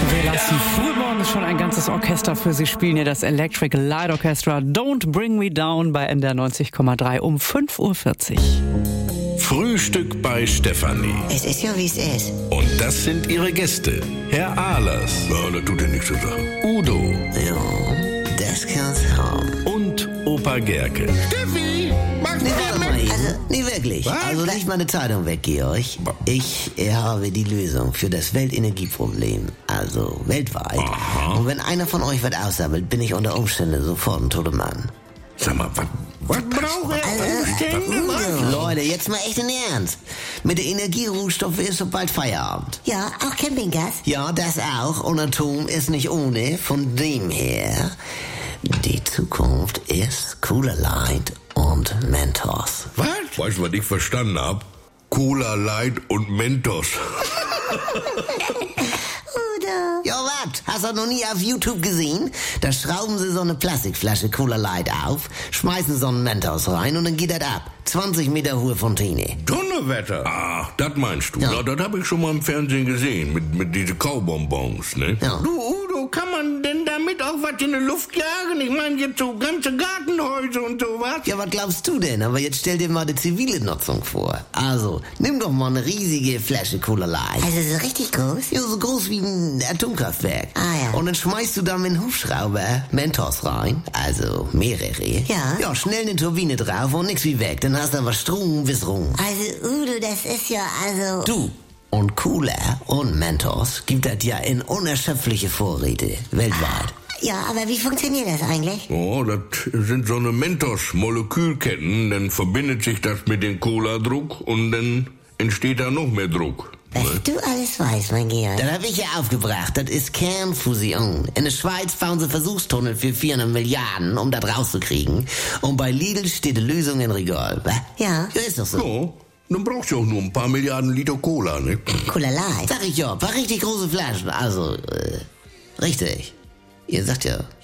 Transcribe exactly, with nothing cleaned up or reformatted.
Wir lassen frühmorgens schon ein ganzes Orchester für Sie spielen. Hier das Electric Light Orchestra Don't Bring Me Down bei M D R neunzig Komma drei um fünf Uhr vierzig. Frühstück bei Stefanie. Es ist ja, wie es ist. Und das sind ihre Gäste. Herr Ahlers. Ja, das tut ja nichts zu sagen. Udo. Ja, das kann's haben. Und Opa Gerke. Steffi, magst du Nee, mir warte mal, mit? also, nee, wirklich. Was? Also, leg mal eine Zeitung weg, Georg. Ich äh, habe die Lösung für das Weltenergieproblem. Also, weltweit. Aha. Und wenn einer von euch was aussammelt, bin ich unter Umständen sofort ein toter Mann. Sag mal, was, was braucht er? Umstände? Was? Leute, jetzt mal echt in Ernst. Mit der Energierohstoffe ist so bald Feierabend. Ja, auch Campinggas. Ja, das auch. Und Atom ist nicht ohne. Von dem her, die Zukunft ist Cooler Light und Mentos. Was? Weißt du, was ich verstanden hab? Cola Light und Mentos. Oder? Ja, was? Hast du noch nie auf YouTube gesehen? Da schrauben sie so eine Plastikflasche Cola Light auf, schmeißen so einen Mentos rein und dann geht das ab. zwanzig Meter hohe Fontäne. Donnerwetter. Ach, das meinst du. Ja. Ja, das hab ich schon mal im Fernsehen gesehen. Mit, mit diesen Kaubonbons, ne? Ja. Du, Udo, kann man denn damit auch was in die Luft jagen? Ich meine jetzt so ganze Gartenhäuser und sowas. Ja, was glaubst du denn? Aber jetzt stell dir mal die zivile Nutzung vor. Also, nimm doch mal eine riesige Flasche Cola Light. Also so richtig groß? Ja, so groß wie ein Atomkraftwerk. Ah, ja. Und dann schmeißt du da mit einem Hubschrauber Mentos rein, also mehrere. Ja. Ja, schnell eine Turbine drauf und nix wie weg. Dann hast du aber Strom bis rum. Also Udo, das ist ja also... Du, und Cola und Mentos gibt das ja in unerschöpfliche Vorräte weltweit. Ja, aber wie funktioniert das eigentlich? Oh, das sind so eine Mentos-Molekülketten. Dann verbindet sich das mit dem Cola-Druck und dann entsteht da noch mehr Druck. Was du alles weißt, mein Georg. Das hab ich ja aufgebracht. Das ist Kernfusion. In der Schweiz bauen sie Versuchstunnel für vierhundert Milliarden, um das rauszukriegen. Und bei Lidl steht die Lösung in Regal. wa? Ja. Ja, ist doch so. So, dann brauchst du auch nur ein paar Milliarden Liter Cola, ne? Cooler Light. Sag ich ja, ein paar richtig große Flaschen. Also, äh, richtig. Ihr sagt ja,